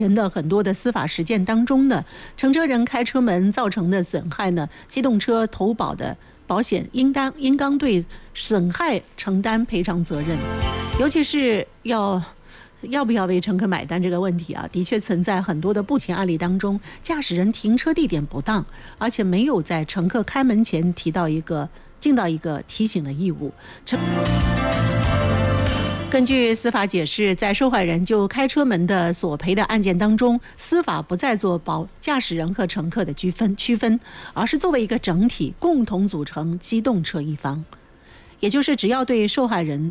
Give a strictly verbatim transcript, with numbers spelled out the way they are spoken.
前的很多的司法实践当中呢，乘车人开车门造成的损害呢，机动车投保的保险应当应当对损害承担赔偿责任，尤其是要要不要为乘客买单这个问题啊，的确存在很多的不前案例当中，驾驶人停车地点不当，而且没有在乘客开门前提到一个尽到一个提醒的义务。根据司法解释，在受害人就开车门的索赔的案件当中，司法不再做保驾驶人和乘客的区分区分，而是作为一个整体共同组成机动车一方，也就是只要对受害人